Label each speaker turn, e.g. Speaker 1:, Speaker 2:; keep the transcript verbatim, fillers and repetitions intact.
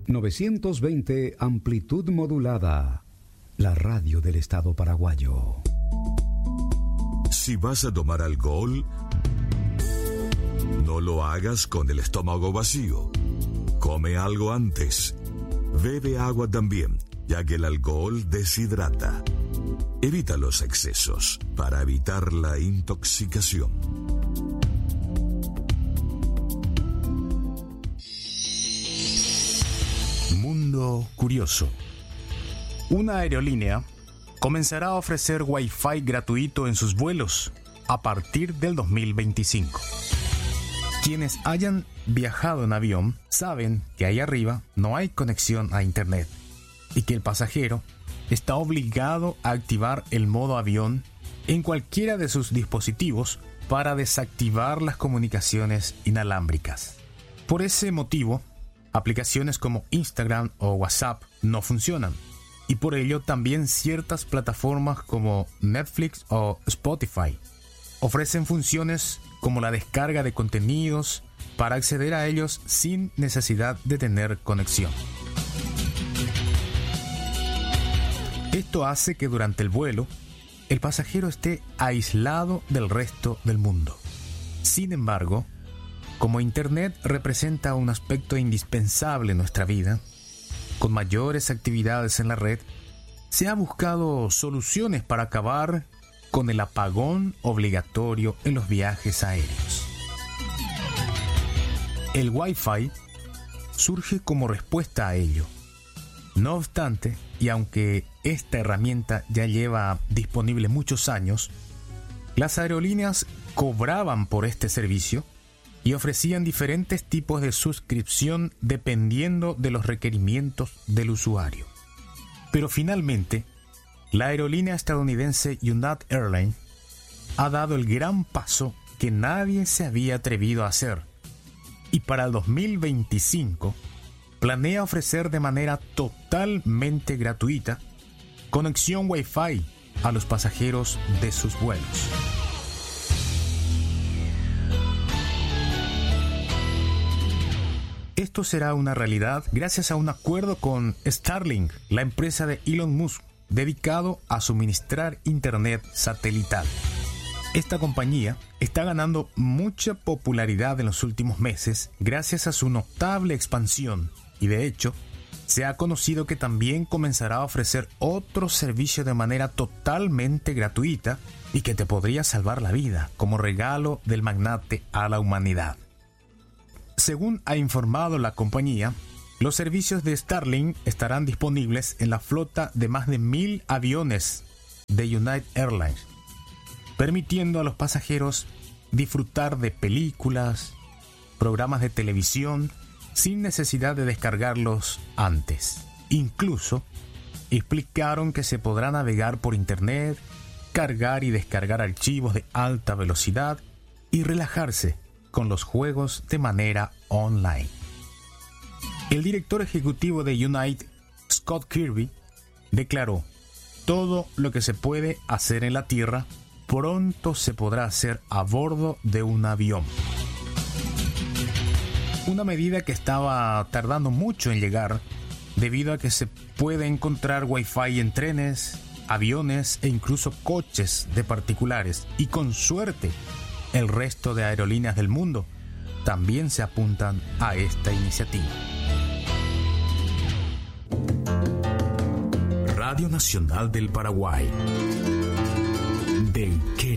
Speaker 1: novecientos veinte amplitud modulada, la radio del Estado paraguayo.
Speaker 2: Si vas a tomar alcohol, no lo hagas con el estómago vacío. Come algo antes. Bebe agua también, ya que el alcohol deshidrata. Evita los excesos para evitar la intoxicación.
Speaker 3: Mundo curioso. Una aerolínea comenzará a ofrecer Wi-Fi gratuito en sus vuelos a partir del dos mil veinticinco. Quienes hayan viajado en avión saben que ahí arriba no hay conexión a internet y que el pasajero está obligado a activar el modo avión en cualquiera de sus dispositivos para desactivar las comunicaciones inalámbricas. Por ese motivo, aplicaciones como Instagram o WhatsApp no funcionan, y por ello también ciertas plataformas como Netflix o Spotify ofrecen funciones como la descarga de contenidos para acceder a ellos sin necesidad de tener conexión. Esto hace que durante el vuelo el pasajero esté aislado del resto del mundo. Sin embargo, como Internet representa un aspecto indispensable en nuestra vida, con mayores actividades en la red, se han buscado soluciones para acabar con el apagón obligatorio en los viajes aéreos. El Wi-Fi surge como respuesta a ello. No obstante, y aunque esta herramienta ya lleva disponible muchos años, las aerolíneas cobraban por este servicio y ofrecían diferentes tipos de suscripción dependiendo de los requerimientos del usuario. Pero finalmente, la aerolínea estadounidense United Airlines ha dado el gran paso que nadie se había atrevido a hacer, y para el dos mil veinticinco planea ofrecer de manera totalmente gratuita conexión Wi-Fi a los pasajeros de sus vuelos. Esto será una realidad gracias a un acuerdo con Starlink, la empresa de Elon Musk, dedicado a suministrar internet satelital. Esta compañía está ganando mucha popularidad en los últimos meses gracias a su notable expansión y, de hecho, se ha conocido que también comenzará a ofrecer otro servicio de manera totalmente gratuita y que te podría salvar la vida como regalo del magnate a la humanidad. Según ha informado la compañía, los servicios de Starlink estarán disponibles en la flota de más de mil aviones de United Airlines, permitiendo a los pasajeros disfrutar de películas, programas de televisión, sin necesidad de descargarlos antes. Incluso explicaron que se podrá navegar por internet, cargar y descargar archivos de alta velocidad y relajarse con los juegos de manera online. El director ejecutivo de United, Scott Kirby, declaró: todo lo que se puede hacer en la Tierra pronto se podrá hacer a bordo de un avión. Una medida que estaba tardando mucho en llegar debido a que se puede encontrar Wi-Fi en trenes, aviones e incluso coches de particulares, y con suerte el resto de aerolíneas del mundo también se apuntan a esta iniciativa.
Speaker 2: Radio Nacional del Paraguay. ¿De qué